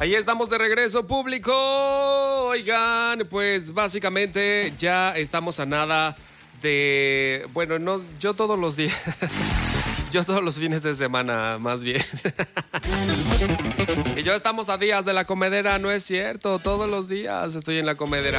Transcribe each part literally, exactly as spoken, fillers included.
Ahí estamos de regreso, público. Oigan, pues básicamente ya estamos a nada de... Bueno, no, yo todos los días... Yo todos los fines de semana, más bien. Y yo estamos a días de la comedera, no es cierto. Todos los días estoy en la comedera.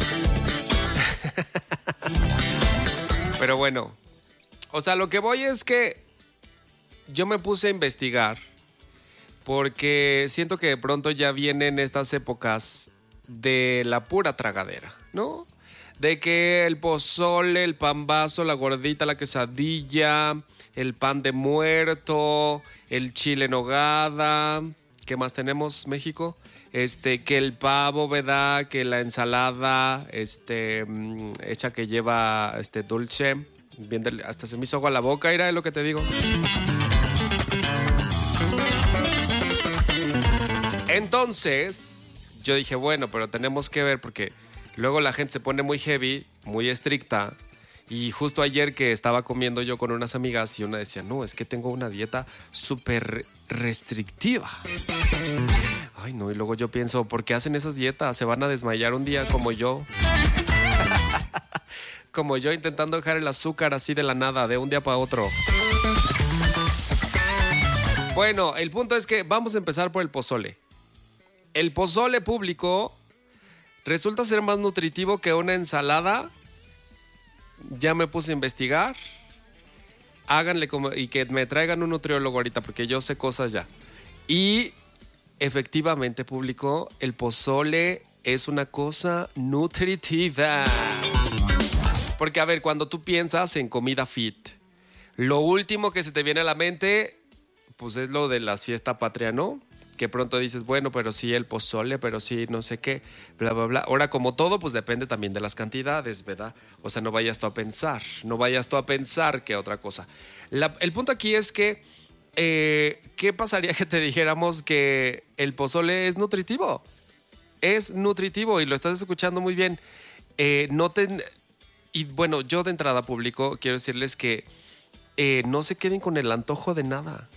Pero bueno, o sea, lo que voy es que yo me puse a investigar porque siento que de pronto ya vienen estas épocas de la pura tragadera, ¿no? De que el pozole, el pambazo, la gordita, la quesadilla, el pan de muerto, el chile en nogada. ¿Qué más tenemos, México? Este, que el pavo, ¿verdad? Que la ensalada, este, mmm, hecha que lleva este dulce. Bien del, hasta se me hizo agua la boca, era lo que te digo. Entonces, yo dije, bueno, pero tenemos que ver porque luego la gente se pone muy heavy, muy estricta. Y justo ayer que estaba comiendo yo con unas amigas y una decía, no, es que tengo una dieta súper restrictiva. Ay, no, y luego yo pienso, ¿por qué hacen esas dietas? Se van a desmayar un día como yo. Como yo intentando dejar el azúcar así de la nada, de un día para otro. Bueno, el punto es que vamos a empezar por el pozole. El pozole, público, resulta ser más nutritivo que una ensalada. Ya me puse a investigar. Háganle como y que me traigan un nutriólogo ahorita porque yo sé cosas ya. Y efectivamente, público, el pozole es una cosa nutritiva. Porque a ver, cuando tú piensas en comida fit, lo último que se te viene a la mente, pues es lo de la fiesta patria, ¿no? Que pronto dices, bueno, pero sí el pozole, pero sí no sé qué, bla, bla, bla. Ahora, como todo, pues depende también de las cantidades, ¿verdad? O sea, no vayas tú a pensar, no vayas tú a pensar que otra cosa. La, el punto aquí es que, eh, ¿qué pasaría que te dijéramos que el pozole es nutritivo? Es nutritivo y lo estás escuchando muy bien. Eh, no te... Y bueno, yo de entrada, público, quiero decirles que eh, no se queden con el antojo de nada.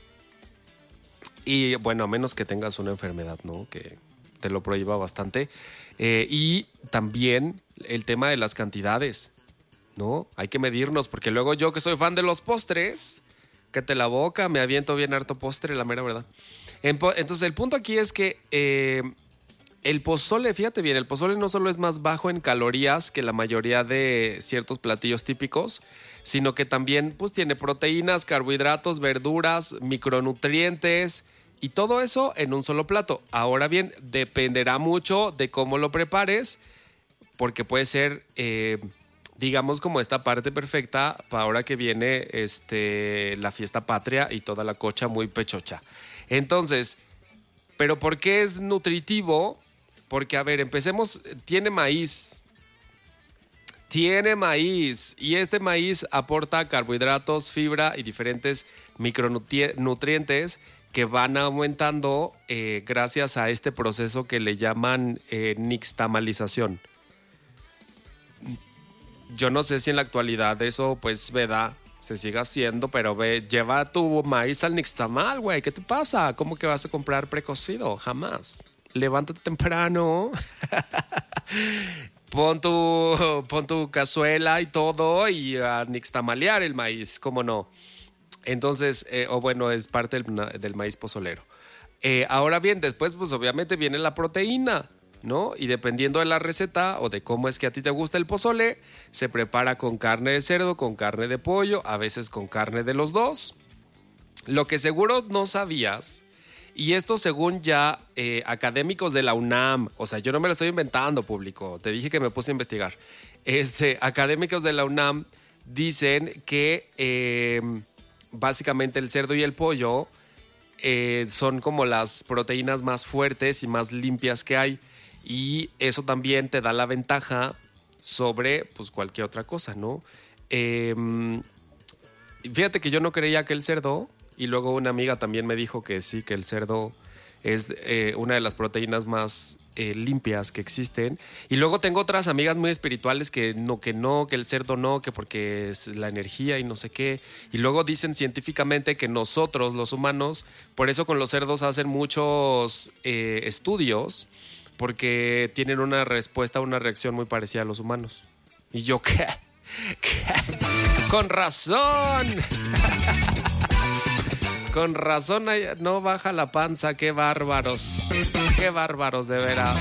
Y bueno, a menos que tengas una enfermedad, ¿no? Que te lo prohíba bastante. Eh, y también el tema de las cantidades, ¿no? Hay que medirnos, porque luego yo que soy fan de los postres, que te la boca, me aviento bien harto postre, la mera verdad. Entonces el punto aquí es que eh, el pozole, fíjate bien, el pozole no solo es más bajo en calorías que la mayoría de ciertos platillos típicos, sino que también pues tiene proteínas, carbohidratos, verduras, micronutrientes y todo eso en un solo plato. Ahora bien, dependerá mucho de cómo lo prepares, porque puede ser, eh, digamos, como esta parte perfecta para ahora que viene este, la fiesta patria y toda la cocha muy pechocha. Entonces, ¿pero por qué es nutritivo? Porque, a ver, empecemos, tiene maíz. Tiene maíz y este maíz aporta carbohidratos, fibra y diferentes micronutrientes que van aumentando eh, gracias a este proceso que le llaman eh, nixtamalización. Yo no sé si en la actualidad eso, pues, ¿verdad? Se sigue haciendo, pero ve, lleva tu maíz al nixtamal, güey. ¿Qué te pasa? ¿Cómo que vas a comprar precocido? Jamás. Levántate temprano. Pon tu, pon tu cazuela y todo y a nixtamalear el maíz, ¿cómo no? Entonces, eh, o bueno, es parte del, del maíz pozolero. Eh, ahora bien, después pues obviamente viene la proteína, ¿no? Y dependiendo de la receta o de cómo es que a ti te gusta el pozole, se prepara con carne de cerdo, con carne de pollo, a veces con carne de los dos. Lo que seguro no sabías, y esto según ya eh, académicos de la UNAM, o sea, yo no me lo estoy inventando, público, te dije que me puse a investigar. Este, académicos de la UNAM dicen que eh, básicamente el cerdo y el pollo eh, son como las proteínas más fuertes y más limpias que hay, y eso también te da la ventaja sobre pues, cualquier otra cosa, ¿no? Eh, fíjate que yo no creía que el cerdo... Y luego una amiga también me dijo que sí, que el cerdo es eh, una de las proteínas más eh, limpias que existen. Y luego tengo otras amigas muy espirituales que no, que no, que el cerdo no, que porque es la energía y no sé qué. Y luego dicen científicamente que nosotros, los humanos, por eso con los cerdos hacen muchos eh, estudios, porque tienen una respuesta, una reacción muy parecida a los humanos. Y yo, ¿qué? ¿Qué? Con razón. Con razón no baja la panza. Qué bárbaros. Qué bárbaros, de veras.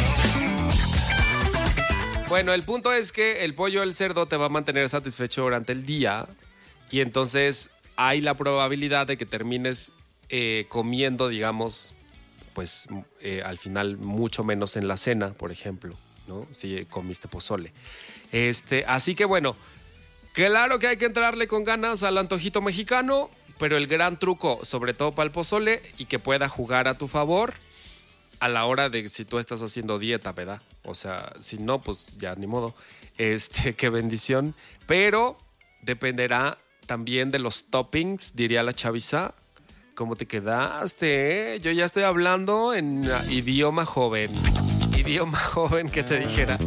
Bueno, el punto es que el pollo o el cerdo te va a mantener satisfecho durante el día. Y entonces hay la probabilidad de que termines eh, comiendo, digamos, pues eh, al final mucho menos en la cena, por ejemplo, ¿no? Si comiste pozole. Este, así que bueno, claro que hay que entrarle con ganas al antojito mexicano, pero el gran truco, sobre todo para el pozole, y que pueda jugar a tu favor a la hora de si tú estás haciendo dieta, ¿verdad? O sea, si no, pues ya ni modo. Este, qué bendición. Pero dependerá también de los toppings, diría la chaviza. ¿Cómo te quedaste? ¿Eh? Yo ya estoy hablando en idioma joven. Idioma joven que te dijera.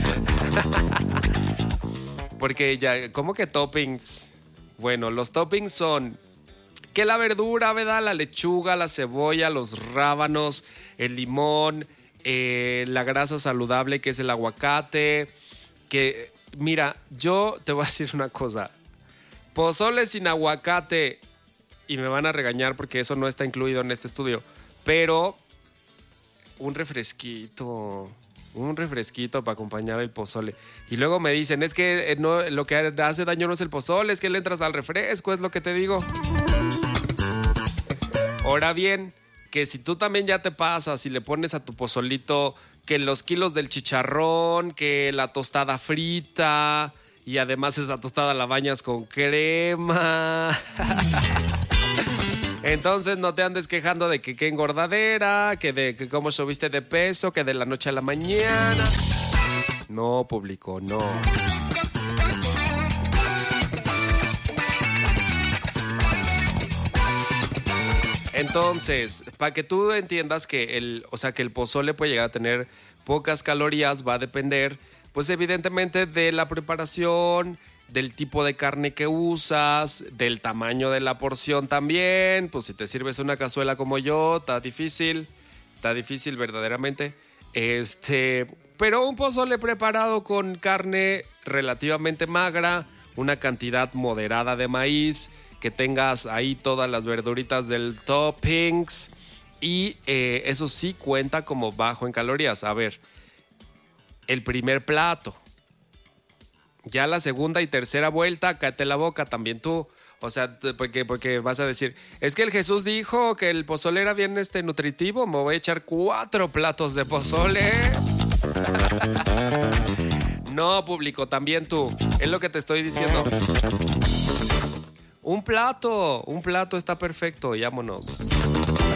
Porque ya, ¿cómo que toppings? Bueno, los toppings son que la verdura, ¿verdad? La lechuga, la cebolla, los rábanos, el limón, eh, la grasa saludable que es el aguacate. Que, mira, yo te voy a decir una cosa. Pozole sin aguacate, y me van a regañar porque eso no está incluido en este estudio, pero un refresquito, un refresquito para acompañar el pozole. Y luego me dicen, es que no, lo que hace daño no es el pozole, es que le entras al refresco, es lo que te digo. Ahora bien, que si tú también ya te pasas y le pones a tu pozolito que los kilos del chicharrón, que la tostada frita, y además esa tostada la bañas con crema. Entonces no te andes quejando de que qué engordadera, que de que cómo subiste de peso, que de la noche a la mañana. No, público, no. Entonces, para que tú entiendas que el, o sea, que el pozole puede llegar a tener pocas calorías, va a depender, pues evidentemente de la preparación, del tipo de carne que usas, del tamaño de la porción también. Pues si te sirves una cazuela como yo, está difícil, está difícil verdaderamente. Este, pero un pozole preparado con carne relativamente magra, una cantidad moderada de maíz, que tengas ahí todas las verduritas del toppings, y eh, eso sí cuenta como bajo en calorías. A ver, el primer plato. Ya la segunda y tercera vuelta, cállate la boca también tú. O sea, porque, porque vas a decir, es que el Jesús dijo que el pozole era bien este, nutritivo, me voy a echar cuatro platos de pozole. No, público, también tú. Es lo que te estoy diciendo. Un plato, un plato está perfecto, vámonos.